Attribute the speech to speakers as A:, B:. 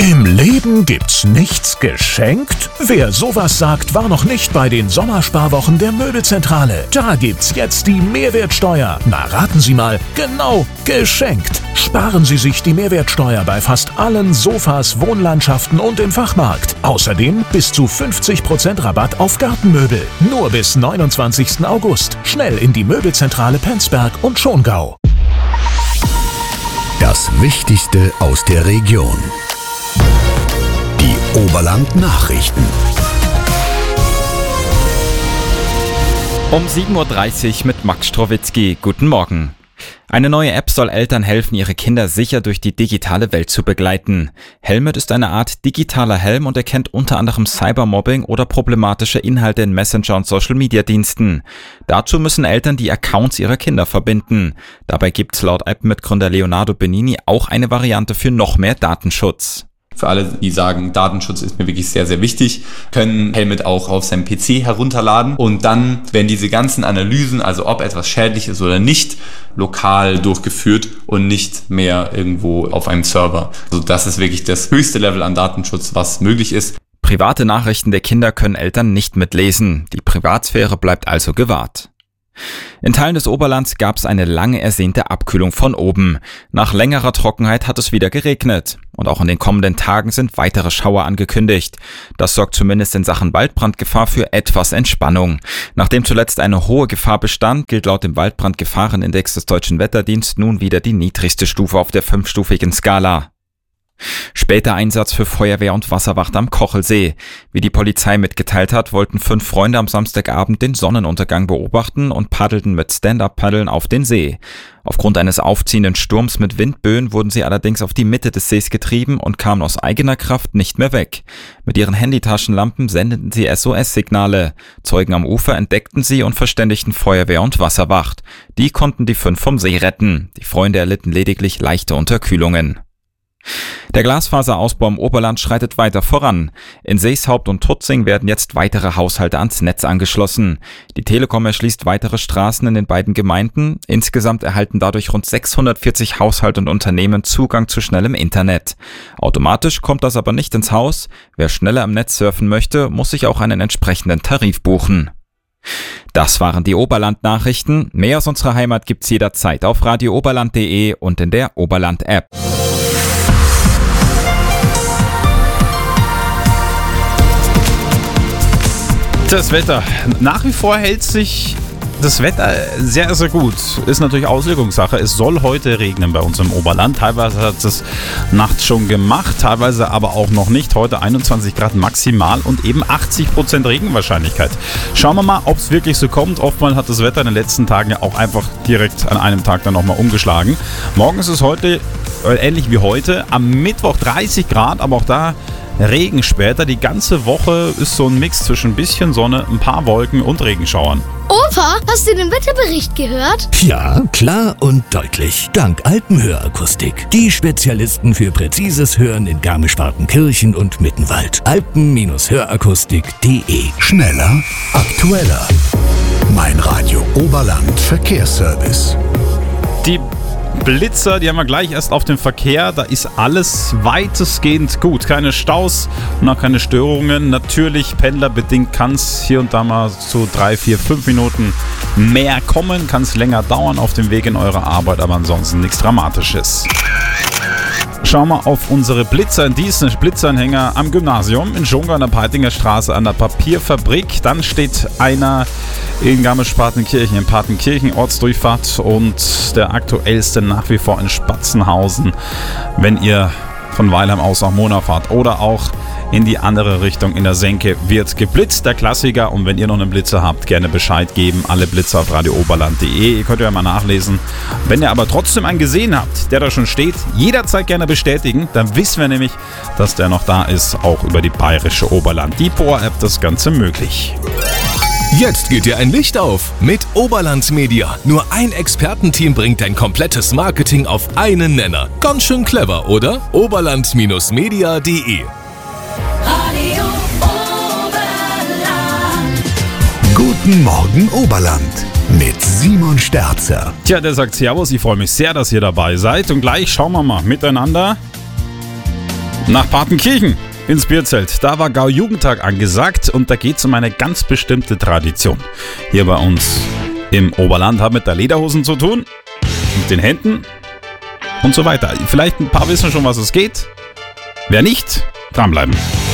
A: Im Leben gibt's nichts geschenkt? Wer sowas sagt, war noch nicht bei den Sommersparwochen der Möbelzentrale. Da gibt's jetzt die Mehrwertsteuer. Na, raten Sie mal, genau, geschenkt. Sparen Sie sich die Mehrwertsteuer bei fast allen Sofas, Wohnlandschaften und im Fachmarkt. Außerdem bis zu 50% Rabatt auf Gartenmöbel. Nur bis 29. August. Schnell in die Möbelzentrale Penzberg und Schongau.
B: Das Wichtigste aus der Region. Die Oberland-Nachrichten.
C: Um 7.30 Uhr mit Max Strowitzki. Guten Morgen. Eine neue App soll Eltern helfen, ihre Kinder sicher durch die digitale Welt zu begleiten. Helmet ist eine Art digitaler Helm und erkennt unter anderem Cybermobbing oder problematische Inhalte in Messenger- und Social-Media-Diensten. Dazu müssen Eltern die Accounts ihrer Kinder verbinden. Dabei gibt es laut App-Mitgründer Leonardo Benini auch eine Variante für noch mehr Datenschutz.
D: Für alle, die sagen, Datenschutz ist mir wirklich sehr, sehr wichtig, können Helmet auch auf seinem PC herunterladen und dann werden diese ganzen Analysen, also ob etwas schädlich ist oder nicht, lokal durchgeführt und nicht mehr irgendwo auf einem Server. Also das ist wirklich das höchste Level an Datenschutz, was möglich ist.
C: Private Nachrichten der Kinder können Eltern nicht mitlesen. Die Privatsphäre bleibt also gewahrt. In Teilen des Oberlands gab es eine lange ersehnte Abkühlung von oben. Nach längerer Trockenheit hat es wieder geregnet. Und auch in den kommenden Tagen sind weitere Schauer angekündigt. Das sorgt zumindest in Sachen Waldbrandgefahr für etwas Entspannung. Nachdem zuletzt eine hohe Gefahr bestand, gilt laut dem Waldbrandgefahrenindex des Deutschen Wetterdienstes nun wieder die niedrigste Stufe auf der 5-stufigen Skala. Später Einsatz für Feuerwehr und Wasserwacht am Kochelsee. Wie die Polizei mitgeteilt hat, wollten 5 Freunde am Samstagabend den Sonnenuntergang beobachten und paddelten mit Stand-Up-Paddeln auf den See. Aufgrund eines aufziehenden Sturms mit Windböen wurden sie allerdings auf die Mitte des Sees getrieben und kamen aus eigener Kraft nicht mehr weg. Mit ihren Handytaschenlampen sendeten sie SOS-Signale. Zeugen am Ufer entdeckten sie und verständigten Feuerwehr und Wasserwacht. Die konnten die 5 vom See retten. Die Freunde erlitten lediglich leichte Unterkühlungen. Der Glasfaserausbau im Oberland schreitet weiter voran. In Seeshaupt und Tutzing werden jetzt weitere Haushalte ans Netz angeschlossen. Die Telekom erschließt weitere Straßen in den beiden Gemeinden. Insgesamt erhalten dadurch rund 640 Haushalte und Unternehmen Zugang zu schnellem Internet. Automatisch kommt das aber nicht ins Haus. Wer schneller im Netz surfen möchte, muss sich auch einen entsprechenden Tarif buchen. Das waren die Oberland-Nachrichten. Mehr aus unserer Heimat gibt's jederzeit auf radiooberland.de und in der Oberland-App.
E: Das Wetter. Nach wie vor hält sich das Wetter sehr, sehr gut. Ist natürlich Auslegungssache. Es soll heute regnen bei uns im Oberland. Teilweise hat es nachts schon gemacht, teilweise aber auch noch nicht. Heute 21 Grad maximal und eben 80% Regenwahrscheinlichkeit. Schauen wir mal, ob es wirklich so kommt. Oftmals hat das Wetter in den letzten Tagen ja auch einfach direkt an einem Tag dann nochmal umgeschlagen. Morgen ist es heute ähnlich wie heute. Am Mittwoch 30 Grad, aber auch da Regen später. Die ganze Woche ist so ein Mix zwischen ein bisschen Sonne, ein paar Wolken und Regenschauern.
F: Opa, hast du den Wetterbericht gehört?
B: Ja, klar und deutlich. Dank Alpenhörakustik. Die Spezialisten für präzises Hören in Garmisch-Partenkirchen und Mittenwald. Alpen-Hörakustik.de. Schneller, aktueller. Mein Radio Oberland Verkehrsservice.
E: Die Blitzer, die haben wir gleich erst auf dem Verkehr. Da ist alles weitestgehend gut. Keine Staus und auch keine Störungen. Natürlich pendlerbedingt kann es hier und da mal zu 3, 4, 5 Minuten mehr kommen. Kann es länger dauern auf dem Weg in eure Arbeit, aber ansonsten nichts Dramatisches. Schauen wir auf unsere Blitzer in Diesen, Blitzanhänger am Gymnasium in Schongau an der Peitinger Straße an der Papierfabrik. Dann steht einer in Garmisch-Partenkirchen, in Partenkirchen, Ortsdurchfahrt und der aktuellste nach wie vor in Spatzenhausen, wenn ihr von Weilheim aus nach Mona fahrt oder auch in die andere Richtung in der Senke wird geblitzt, der Klassiker. Und wenn ihr noch einen Blitzer habt, gerne Bescheid geben. Alle Blitzer auf radiooberland.de. Ihr könnt ja mal nachlesen. Wenn ihr aber trotzdem einen gesehen habt, der da schon steht, jederzeit gerne bestätigen. Dann wissen wir nämlich, dass der noch da ist, auch über die bayerische Oberland. Die POA-App das Ganze möglich.
G: Jetzt geht dir ein Licht auf mit Oberland Media. Nur ein Expertenteam bringt dein komplettes Marketing auf einen Nenner. Ganz schön clever, oder? Oberland-media.de.
H: Radio Oberland.
B: Guten Morgen Oberland mit Simon Sterzer.
E: Tja, der sagt Servus, ich freue mich sehr, dass ihr dabei seid. Und gleich schauen wir mal miteinander, Nach Partenkirchen ins Bierzelt. Da war Gau-Jugendtag angesagt und da geht es um eine ganz bestimmte Tradition. Hier bei uns im Oberland hat mit der Lederhosen zu tun, mit den Händen und so weiter. Vielleicht ein paar wissen schon, was es geht. Wer nicht, dranbleiben.